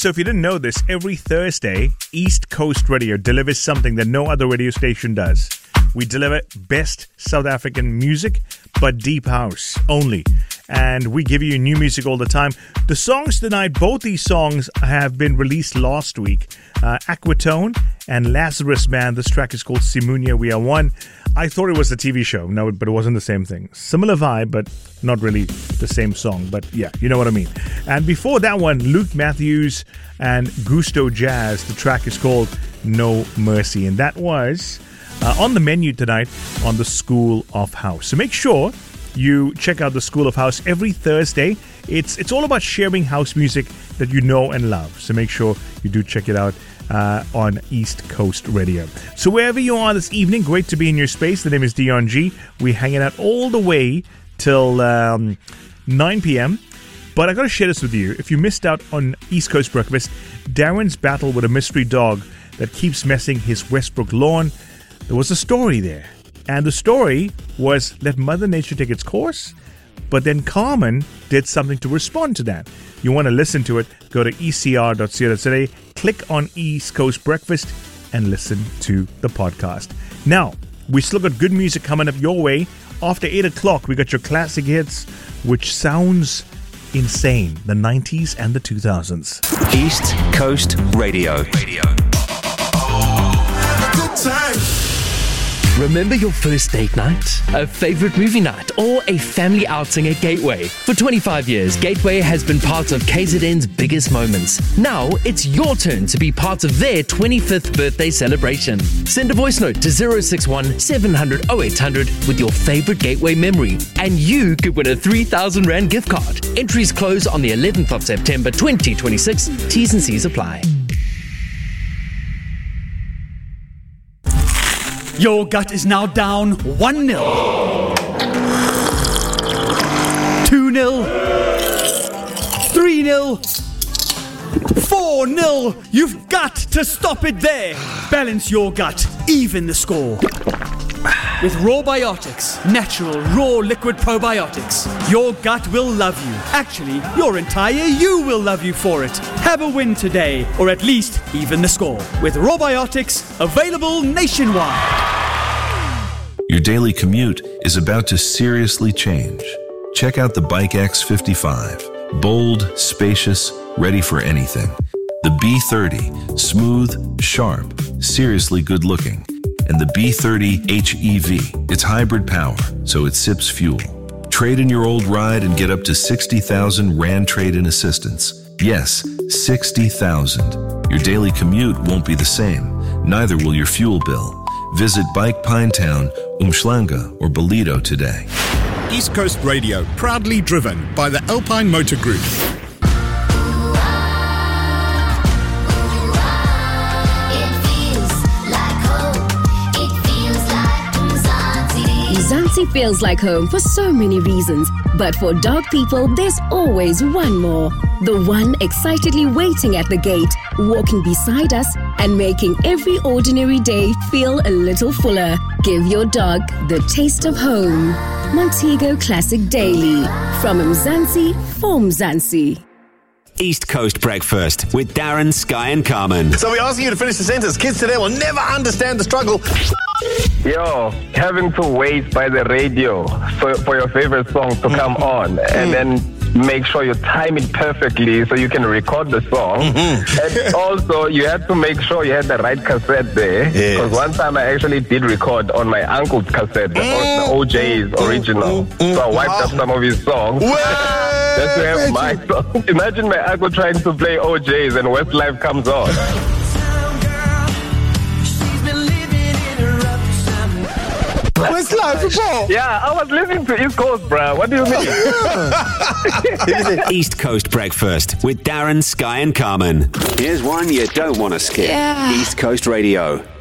So if you didn't know this, every Thursday, East Coast Radio delivers something that no other radio station does. We deliver best South African music, but deep house only. And we give you new music all the time. The songs tonight, both these songs have been released last week. Aquatone and Lazarus Man. This track is called Simunia We Are One. I thought it was a TV show, no, but it wasn't the same thing. Similar vibe, but not really the same song. But yeah, you know what I mean. And before that one, Luke Matthews and Gusto Jazz. The track is called No Mercy. And that was on the menu tonight on the School of House. So make sure you check out the School of House every Thursday. It's all about sharing house music that you know and love. So make sure you do check it out on East Coast Radio. So wherever you are this evening, great to be in your space. The name is Dion G. We're hanging out all the way till 9 p.m. But I got to share this with you. If you missed out on East Coast Breakfast, Darren's battle with a mystery dog that keeps messing his Westbrook lawn, there was a story there. And the story was let Mother Nature take its course, but then Carmen did something to respond to that. You want to listen to it, go to ecr.co.za, click on East Coast Breakfast, and listen to the podcast. Now, we still got good music coming up your way. After 8 o'clock, we got your classic hits, which sounds insane. The 90s and the 2000s. East Coast Radio. Good time. Remember your first date night, a favorite movie night, or a family outing at Gateway? For 25 years, Gateway has been part of KZN's biggest moments. Now, it's your turn to be part of their 25th birthday celebration. Send a voice note to 061 700 0800 with your favorite Gateway memory, and you could win a 3,000 Rand gift card. Entries close on the 11th of September 2026. T's and C's apply. Your gut is now down 1-0. 2-0. 3-0. 4-0. You've got to stop it there. Balance your gut. Even the score. With Rawbiotics, natural, raw liquid probiotics, your gut will love you. Actually, your entire you will love you for it. Have a win today, or at least even the score. With Rawbiotics, available nationwide. Your daily commute is about to seriously change. Check out the Bike X55. Bold, spacious, ready for anything. The B30, smooth, sharp, seriously good looking. And the B30 HEV, it's hybrid power, so it sips fuel. Trade in your old ride and get up to 60,000 Rand trade-in assistance. Yes, 60,000. Your daily commute won't be the same. Neither will your fuel bill. Visit Bike Pinetown, Umhlanga, or Ballito today. East Coast Radio, proudly driven by the Alpine Motor Group. Mzansi feels like home for so many reasons, but for dog people, there's always one more. The one excitedly waiting at the gate, walking beside us, and making every ordinary day feel a little fuller. Give your dog the taste of home. Montego Classic Daily. From Mzansi for Mzansi. East Coast Breakfast with Darren, Sky and Carmen. So we're asking you to finish the sentence. Kids today will never understand the struggle. Yo, having to wait by the radio for your favorite song to come on and then make sure you time it perfectly so you can record the song. And also, you had to make sure you had the right cassette there. Because one time I actually did record on my uncle's cassette, the OJ's original. So I wiped up some of his songs. Just to have my song. Imagine my uncle trying to play OJ's and Westlife comes on. Westlife, bro. Yeah, I was listening to East Coast, bro. What do you mean? East Coast Breakfast with Darren, Sky and Carmen. Here's one you don't want to skip. East Coast Radio.